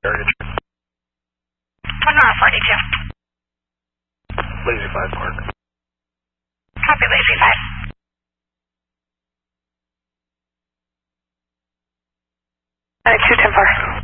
One mile 42. Lazy 5 Park. Copy, Lazy 5. 210 Park.